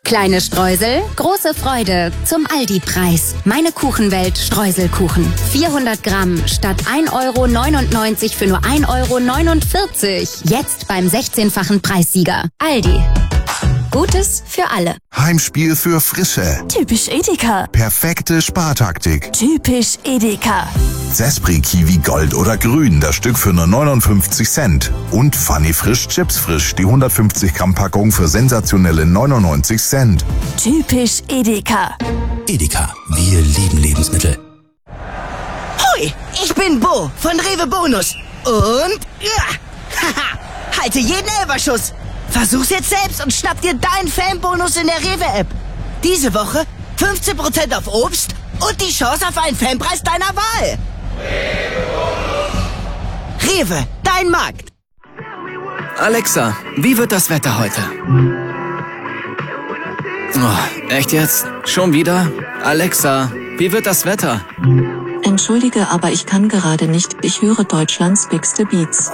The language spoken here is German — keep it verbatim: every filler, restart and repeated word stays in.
Kleine Streusel, große Freude zum Aldi-Preis. Meine Kuchenwelt Streuselkuchen. vierhundert Gramm statt ein Euro neunundneunzig für nur ein Euro neunundvierzig. Jetzt beim sechzehnfachen Preissieger. Aldi. Gutes für alle. Heimspiel für Frische. Typisch Edeka. Perfekte Spartaktik. Typisch Edeka. Zespri Kiwi Gold oder Grün, das Stück für nur neunundfünfzig Cent. Und Funny Frisch Chips Frisch, die hundertfünfzig Gramm Packung für sensationelle neunundneunzig Cent. Typisch Edeka. Edeka, wir lieben Lebensmittel. Hui, ich bin Bo von Rewe Bonus. Und, ja, haha, halte jeden Elberschuss. Versuch's jetzt selbst und schnapp dir deinen Fanbonus in der Rewe-App. Diese Woche fünfzehn Prozent auf Obst und die Chance auf einen Fanpreis deiner Wahl. Rewe, dein Markt. Alexa, wie wird das Wetter heute? Oh, echt jetzt? Schon wieder? Alexa, wie wird das Wetter? Entschuldige, aber ich kann gerade nicht. Ich höre Deutschlands Bigste Beats.